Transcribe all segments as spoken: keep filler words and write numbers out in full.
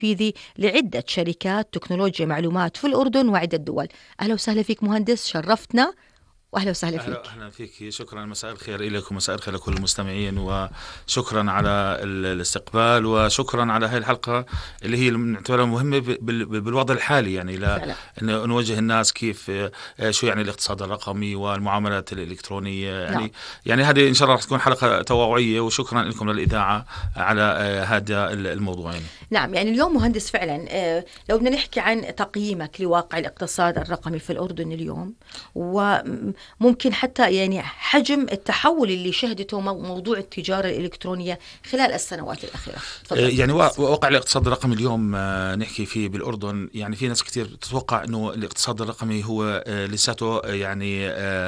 التنفيذي لعدة شركات تكنولوجيا معلومات في الأردن وعدة دول. أهلا وسهلا فيك مهندس، شرفتنا واهلا وسهلا فيك. اهلا اهلا فيك، شكرا، مساء الخير لكم، مساء الخير لكل المستمعين، وشكرا على الاستقبال، وشكرا على هذه الحلقه اللي هي نعتبرها مهمه بالوضع الحالي، يعني لا انه نوجه الناس كيف شو يعني الاقتصاد الرقمي والمعاملات الالكترونيه، يعني نعم. يعني هذه ان شاء الله راح تكون حلقه توعويه، وشكرا لكم للاذاعه على هذا الموضوع. يعني نعم، يعني اليوم مهندس فعلا لو بدنا نحكي عن تقييمك لواقع الاقتصاد الرقمي في الأردن اليوم، وممكن حتى يعني حجم التحول اللي شهدته موضوع التجارة الإلكترونية خلال السنوات الأخيرة. فضل. يعني واقع الاقتصاد الرقمي اليوم نحكي فيه بالأردن، يعني في ناس كتير تتوقع انه الاقتصاد الرقمي هو لساته يعني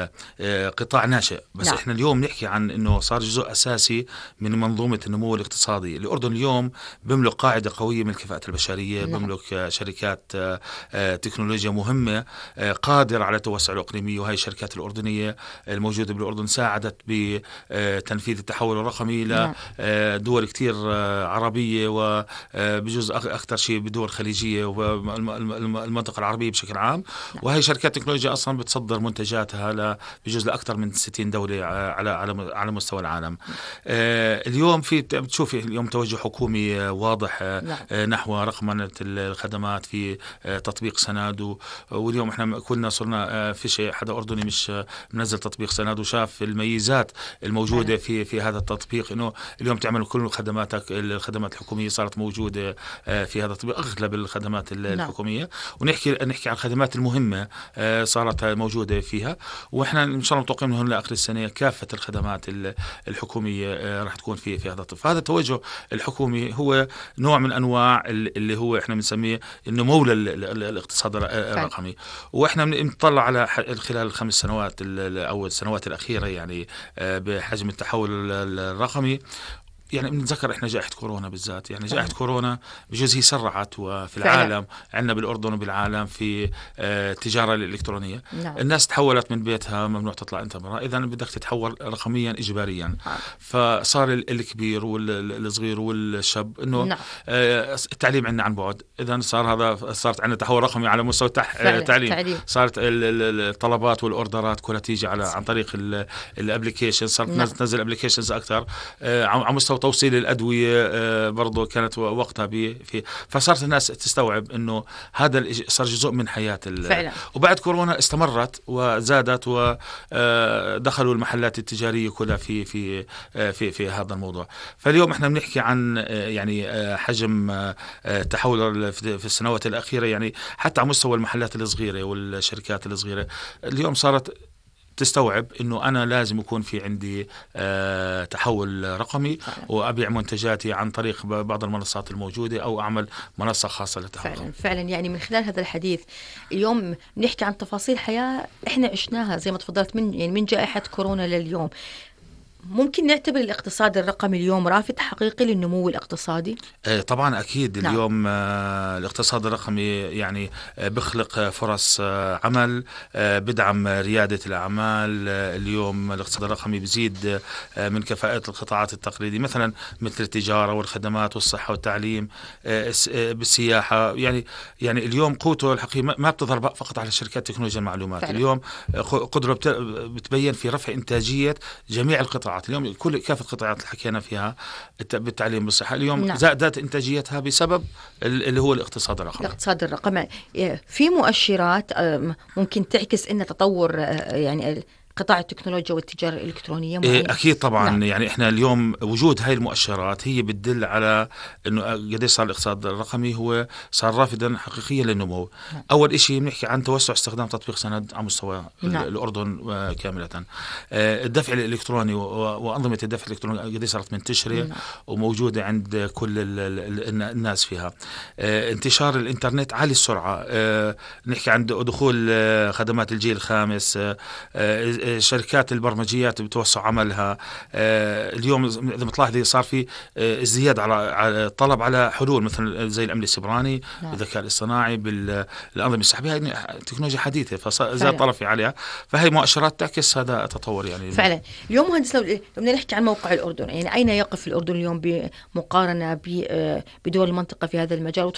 قطاع ناشئ، بس نعم. احنا اليوم نحكي عن انه صار جزء اساسي من منظومة النمو الاقتصادي. الأردن اليوم بيملك قاعدة قوية من الكفاءة البشرية، نعم. بيملك شركات تكنولوجيا مهمة قادرة على التوسع الإقليمي، وهي الشركات الأردنية الموجودة بالأردن ساعدت بتنفيذ التحول الرقمي لدول كتير عربية، وبجوز أكثر شيء بدول خليجية والمنطقة العربية بشكل عام. وهي شركات تكنولوجيا أصلا بتصدر منتجاتها بجوز لأكثر من ستين دولة على على على مستوى العالم. اليوم في بتشوفي اليوم توجه حكومي واضح نحو رقمنة الخدمات في تطبيق سناد، واليوم احنا كلنا صرنا في شيء حدا أردني مش منزل تطبيق سناد وشاف الميزات الموجودة في في هذا التطبيق، انه اليوم تعمل كل خدماتك، الخدمات الحكومية صارت موجودة في هذا التطبيق، اغلب الخدمات الحكومية، ونحكي نحكي عن الخدمات المهمة صارت موجودة فيها، واحنا ان شاء الله متوقعين من هون لاخر السنة كافة الخدمات الحكومية راح تكون في في هذا التطبيق. هذا التوجه الحكومي هو نوع من انواع اللي هو احنا بنسميه النمو للاقتصاد الرقمي، واحنا بنطلع على خلال الخمس سنوات او السنوات الاخيره يعني بحجم التحول الرقمي. يعني بنتذكر احنا جائحة كورونا بالذات، يعني جائحة فعلا. كورونا بجوز هي سرعت وفي العالم عندنا بالأردن وبالعالم في التجارة الإلكترونية، نعم. الناس تحولت من بيتها، ممنوع تطلع انت برا، اذا بدك تتحول رقميا إجباريا، نعم. فصار الكبير والصغير والشاب انه نعم. التعليم عندنا عن بعد، اذا صار هذا صارت عندنا تحول رقمي على مستوى التعليم، صارت الطلبات والاوردرات كلها تيجي على عن طريق الابلكيشن، صارت نعم. تنزل ابلكيشنز اكثر على مستوى توصيل الأدوية برضو كانت وقتها في، فصارت الناس تستوعب إنه هذا صار جزء من حياة فعلا. وبعد كورونا استمرت وزادت، ودخلوا المحلات التجارية كلها في في في في هذا الموضوع. فاليوم احنا بنحكي عن يعني حجم تحول في السنوات الأخيرة، يعني حتى على مستوى المحلات الصغيرة والشركات الصغيرة اليوم صارت تستوعب انه انا لازم يكون في عندي آه تحول رقمي، وابيع منتجاتي عن طريق بعض المنصات الموجوده، او اعمل منصه خاصه للتحول. فعلا فعلا يعني من خلال هذا الحديث اليوم بنحكي عن تفاصيل حياه احنا عشناها زي ما تفضلت من يعني من جائحه كورونا لليوم. ممكن نعتبر الاقتصاد الرقمي اليوم رافد حقيقي للنمو الاقتصادي؟ آه طبعا أكيد. نعم. اليوم آه الاقتصاد الرقمي يعني آه بخلق فرص آه عمل، آه بدعم ريادة الأعمال. آه اليوم الاقتصاد الرقمي بزيد آه من كفاءة القطاعات التقليدية، مثلا مثل التجارة والخدمات والصحة والتعليم، آه بالسياحة. يعني يعني اليوم قوته الحقيقي ما بتظهر فقط على شركات تكنولوجيا المعلومات. فعلا. اليوم قدرة بتبين في رفع إنتاجية جميع القطاعات. اليوم كل كافة القطاعات اللي حكينا فيها بالتعليم والصحة اليوم نعم. زادت إنتاجيتها بسبب اللي هو الاقتصاد الرقمي. الاقتصاد الرقمي في مؤشرات ممكن تعكس إن تطور يعني قطاع التكنولوجيا والتجارة الإلكترونية معين. أكيد طبعا. نعم. يعني إحنا اليوم وجود هاي المؤشرات هي بتدل على إنه قديش صار الاقتصاد الرقمي هو صار رافدا حقيقيا للنمو. نعم. أول إشي بنحكي عن توسع استخدام تطبيق سند على مستوى نعم. الأردن كاملة. الدفع الإلكتروني وأنظمة الدفع الإلكتروني قديش صارت منتشرة. نعم. وموجودة عند كل الناس فيها. انتشار الإنترنت عالي السرعة. نحكي عن دخول خدمات الجيل الخامس، شركات البرمجيات بتوسع عملها. اليوم إذا بتلاحظي صار في ازدياد على الطلب على حلول مثل زي الأمن السيبراني، نعم. الذكاء الاصطناعي، بالأنظمة السحابية، هاي تكنولوجيا حديثة فزاد طلب عليها، فهي مؤشرات تعكس هذا التطور. يعني فعلا اليوم مهندس لو بدنا نحكي عن موقع الأردن، يعني أين يقف الأردن اليوم بمقارنة بدول المنطقة في هذا المجال؟